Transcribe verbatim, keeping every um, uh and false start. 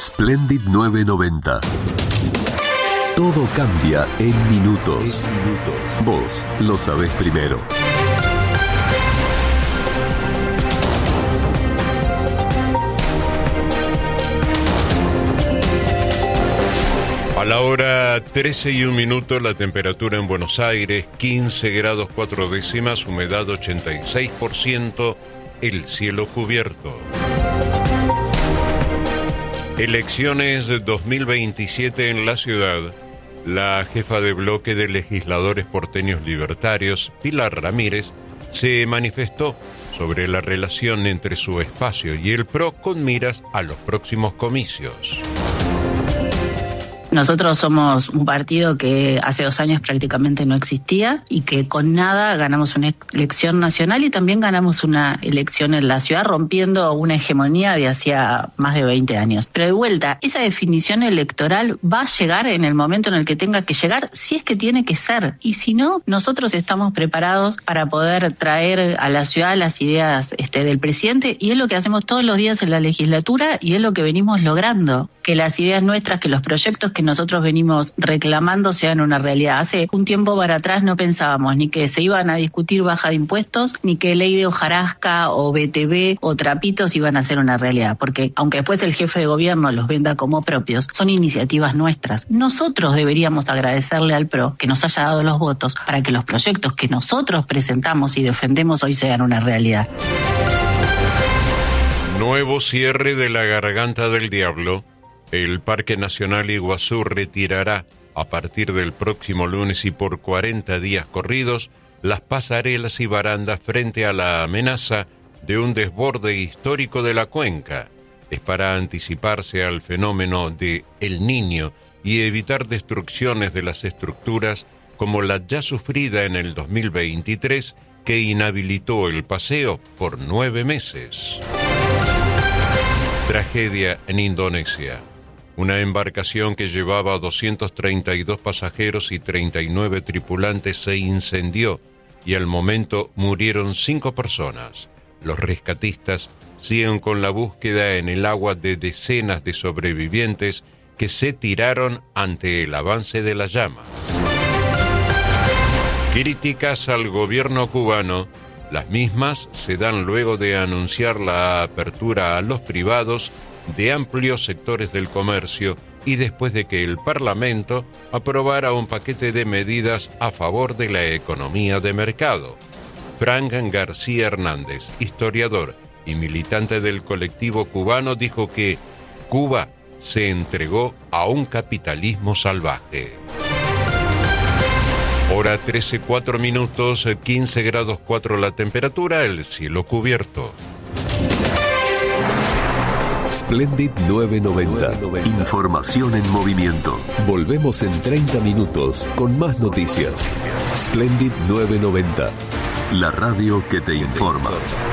Splendid nueve noventa. Todo cambia en minutos. En minutos. Vos lo sabés primero. A la hora trece y un minuto, la temperatura en Buenos Aires, quince grados cuatro décimas, humedad ochenta y seis por ciento, el cielo cubierto. Elecciones dos mil veintisiete en la ciudad. La jefa de bloque de legisladores porteños libertarios, Pilar Ramírez, se manifestó sobre la relación entre su espacio y el P R O con miras a los próximos comicios. Nosotros somos un partido que hace dos años prácticamente no existía y que con nada ganamos una elección nacional y también ganamos una elección en la ciudad, rompiendo una hegemonía de hacía más de veinte años. Pero de vuelta, esa definición electoral va a llegar en el momento en el que tenga que llegar, si es que tiene que ser. Y si no, nosotros estamos preparados para poder traer a la ciudad las ideas este, del presidente, y es lo que hacemos todos los días en la legislatura y es lo que venimos logrando. Que las ideas nuestras, que los proyectos que nosotros venimos reclamando sean una realidad. Hace un tiempo para atrás no pensábamos ni que se iban a discutir baja de impuestos, ni que ley de hojarasca o B T V o trapitos iban a ser una realidad, porque aunque después el jefe de gobierno los venda como propios, son iniciativas nuestras. Nosotros deberíamos agradecerle al P R O que nos haya dado los votos para que los proyectos que nosotros presentamos y defendemos hoy sean una realidad. Nuevo cierre de la Garganta del Diablo. El Parque Nacional Iguazú retirará a partir del próximo lunes y por cuarenta días corridos las pasarelas y barandas frente a la amenaza de un desborde histórico de la cuenca. Es para anticiparse al fenómeno de El Niño y evitar destrucciones de las estructuras como la ya sufrida en el dos mil veintitrés, que inhabilitó el paseo por nueve meses. Tragedia en Indonesia. Una embarcación que llevaba doscientos treinta y dos pasajeros y treinta y nueve tripulantes se incendió y al momento murieron cinco personas. Los rescatistas siguen con la búsqueda en el agua de decenas de sobrevivientes que se tiraron ante el avance de las llamas. Críticas al gobierno cubano. Las mismas se dan luego de anunciar la apertura a los privados de amplios sectores del comercio y después de que el Parlamento aprobara un paquete de medidas a favor de la economía de mercado. Frank García Hernández, historiador y militante del colectivo cubano, dijo que Cuba se entregó a un capitalismo salvaje. Hora trece, cuatro minutos, quince grados cuatro la temperatura, el cielo cubierto. Splendid nueve noventa. Información en movimiento. Volvemos en treinta minutos con más noticias. Splendid nueve noventa. La radio que te informa.